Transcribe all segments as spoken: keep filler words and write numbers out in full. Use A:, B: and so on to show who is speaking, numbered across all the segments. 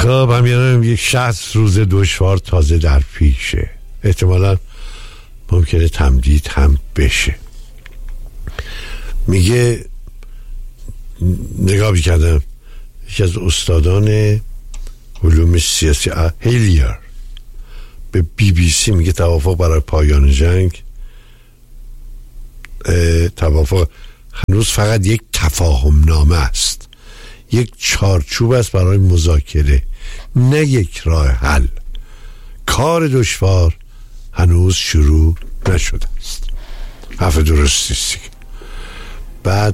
A: خب همینم یک شصت روز دشوار تازه در پیشه، احتمالا ممکنه تمدید هم بشه. میگه نگاه بیکردم یکی از استادان علوم سیاسی هیلیر به بی بی سی میگه توافق برای پایان جنگ توافق هنوز فقط یک تفاهم نامه است، یک چارچوب است برای مذاکره، نه یک راه حل. کار دشوار هنوز شروع نشده است. حرف درستی است. بعد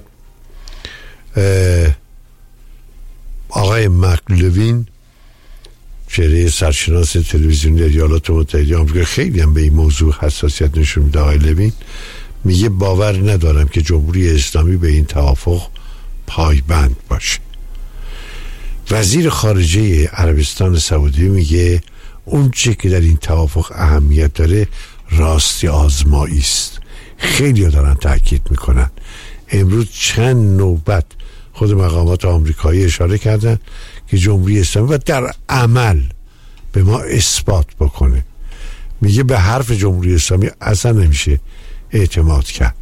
A: آقای مکلوین چهره سرشناس تلویزیونی ایالات متحده آمریکا خیلی هم به این موضوع حساسیت نشون میده. آقای لوین میگه باور ندارم که جمهوری اسلامی به این توافق پایبند باشه. وزیر خارجه عربستان سعودی میگه اون چه که در این توافق اهمیت داره راستی آزمایی است. خیلی ها دارن تاکید میکنن. امروز چند نوبت خود مقامات آمریکایی اشاره کردن که جمهوری اسلامی و در عمل به ما اثبات بکنه. میگه به حرف جمهوری اسلامی اصلا نمیشه اعتماد کرد.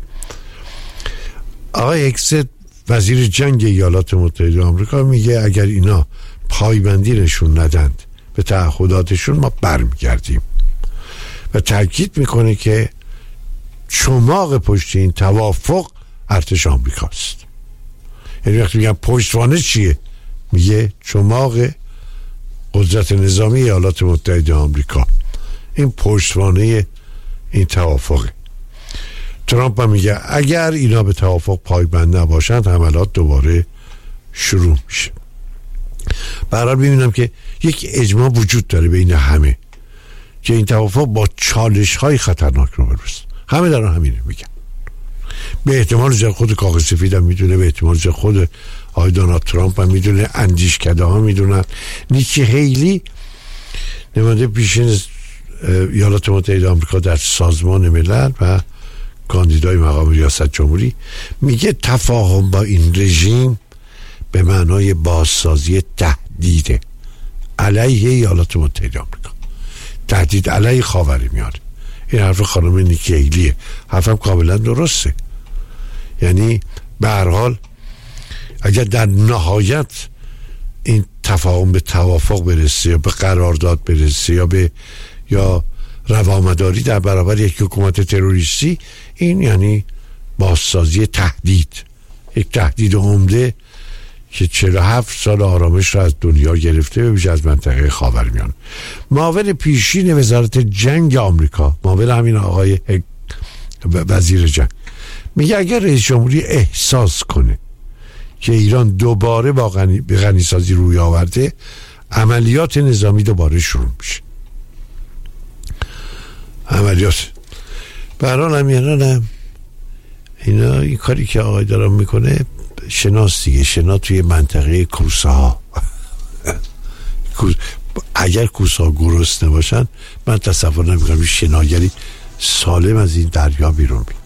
A: آقای اکست وزیر جنگ ایالات متحده آمریکا میگه اگر اینا پایبندی نشون ندند به تعهداتشون ما برمیگردیم و تاکید میکنه که چماق پشت این توافق ارتش آمریکاست. یعنی وقتی میگن پشتوانه چیه؟ میگه چماق قدرت نظامی ایالات متحده آمریکا. این پشتوانه این توافقه. ترامپ هم میگه اگر اینا به توافق پایبند نباشند حملات دوباره شروع میشه. برحال ببینم که یک اجماع وجود داره بین همه که این توافق با چالش های خطرناک رو بروست. همه دارن همینه میگن. به احتمال زیاد خود کاغذ سفید هم میدونه، به احتمال زیاد خود آقای دونالد ترامپ هم میدونه، اندیشکده ها میدونن. نیکی هیلی نماینده پیشین ایالات متحده آمریکا در سازمان ملل و کاندیدای مقام ریاست جمهوری میگه تفاهم با این رژیم به معنای بازسازی تهدید علیه ایالات متحده آمریکا، تهدید علیه خاورمیانه. این حرف خانم نیکی هیلیه. حرفم کاملا درسته. یعنی به هر حال اگر در نهایت این تفاهم به توافق برسه یا به قرارداد برسه یا به یا روامداری در برابر یک حکومت تروریستی، این یعنی بازسازی تهدید، یک تهدید عمده که چهل و هفت سال آرامش را از دنیا گرفته به ویژه از منطقه خاورمیانه. معاون پیشین وزارت جنگ آمریکا، معاون همین آقای وزیر جنگ، میگه اگر رئیس جمهوری احساس کنه که ایران دوباره با غنی به غنیسازی روی آورده، عملیات نظامی دوباره شروع میشه. عملیات برحال همیانم اینا این کاری که آقای دارم میکنه شناس دیگه، شنا توی منطقه کوسه ها. اگر کوسه ها گرسنه باشن من تصور نمیکنم شناگری سالم از این دریا بیرون بیاد.